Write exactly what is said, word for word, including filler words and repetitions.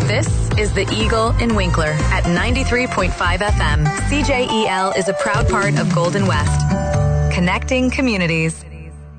This is the Eagle in Winkler at ninety-three point five F M. C J E L is a proud part of Golden West, connecting communities.